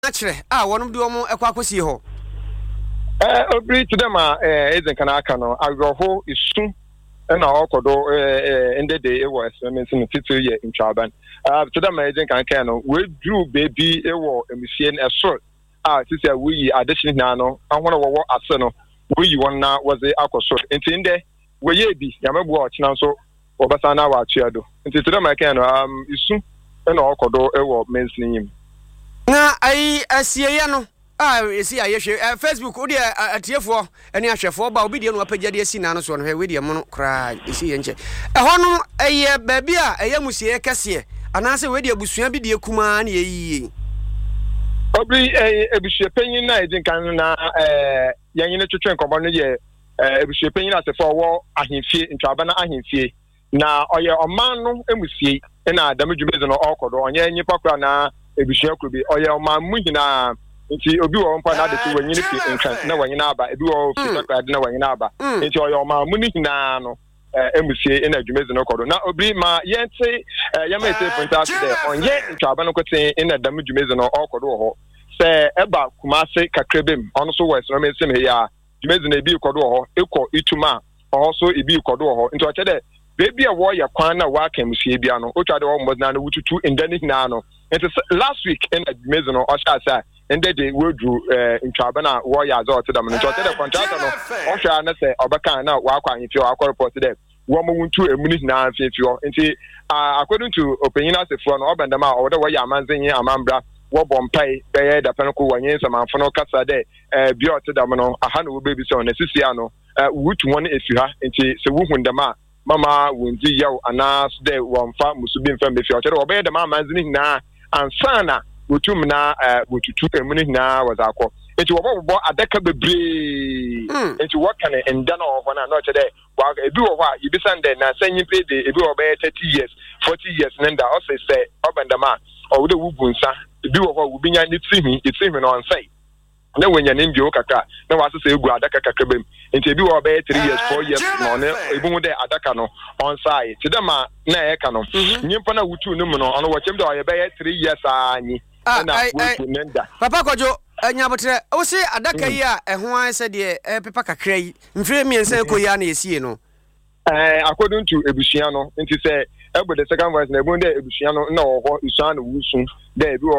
Naturally, one do more a quacosi ho. Agree to them, isn't can I can go is soon. And our codo in the day it was mentioned 50 years in Chaban. To them, I think I can. We drew baby a war and we see a short. Sister, we addition nano. I want to walk at Seno. We one now was the alcohol short. And in there, we ye be Yamabu watch now so Obasana watch Yado. And to them, I can is soon and our codo a war mentioning him. Now, I see a yano. See, I Facebook, a tier for any usher for Bobby, no page, Sinas on her with your mono cry. You see, and a honor a baby, a young Monsieur Cassier, and answer with your Busuan be dear Kuman ye. Probably a bishop opinion, I think, young in a church and common year, a bishop opinion as a forward, I him fear in Trabana, I him fear. Now, or your man, and we see, and I damage you on awkward on your Nipaka, a bishop could be, or your man, Mujina. Nti obi wo mpa na de so wanyini fi nkan na wanyina aba ebi wo fi kakra de na wanyina aba nti oyo ma muni hina no emusie ina adwumezi no kodo na obi ma yente yamete punta de onye ntwaba no kote ina dam adwumezi no okodo ho se eba kumase kakrabem ono so wes no mesem he ya adwumezi na ebi kodo ho ekọ ituma also ebi kodo ho nti o che de baby a wo ya kwan na wa kan musie bia no o twa de wo mo na no wututu indani hina no nti last week ina adwumezi no o sha and they would do in Trabana, warriors or to them. And to the contractor, or shall I say, Obacana, Waka, if you are report today. 1 minute to a minute now, if you are, according to opinion as a phone, Obandama, or the way I'm answering Amambra, Wobon pay, pay the Panaco, one years, a man for no Casa day, Bio to Damano, a hundred baby son, a Siciano, which one if you have, and she wound the ma, Mamma, Windy, Yo, and ask the one farm, Musubin family, if you are obey the mamma, and and Sana. Utumna wututu emuni na wazako enti wo bo adaka bebre enti wo kan enda na wo na no chede wa ebi wo ha yibisa nde na sanyi pede ebi wo be 30 years 40 years nenda o say obandama o de wubunsa ebi wo ho wubinya ni timi no nsai na wenya ne mbio kaka na wasese egu adaka kakabem enti ebi wo be 3 years 4 years no ne ebi mu de adaka no onsai tidema na e ka no nyimpa na wutu no mu no ono wo chem de o ye be 3 years anyi Papa Kojo, Nyabotre, o say adaka yi a ehon an se de pepa kakra yi mfire miensa ko ya na esie no according to ebusua no nti say ebo the second verse na ebo de ebusua no na wo ho isu an wusu de ebi